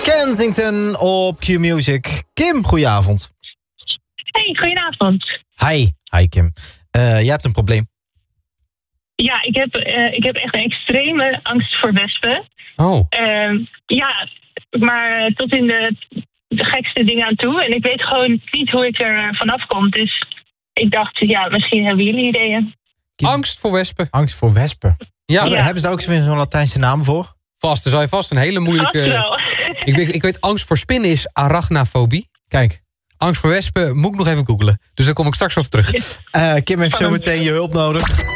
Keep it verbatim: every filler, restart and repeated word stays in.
Kensington op Q-Music. Kim, goedenavond. Hey, goedenavond. Hi, hi Kim. Uh, jij hebt een probleem. Ja, ik heb, uh, ik heb echt een extreme angst voor wespen. Oh. Uh, ja, maar tot in de, de gekste dingen aan toe. En ik weet gewoon niet hoe ik er vanaf kom. Dus ik dacht, ja, misschien hebben jullie ideeën. Kim. Angst voor wespen. Angst voor wespen. Ja. Ja. Hebben ze ook zo'n Latijnse naam voor? Vast, daar zou je vast een hele moeilijke... Vast wel. ik, weet, ik weet, angst voor spinnen is arachnafobie. Kijk. Angst voor wespen moet ik nog even googlen. Dus daar kom ik straks over terug. Uh, Kim heeft zo meteen je hulp nodig.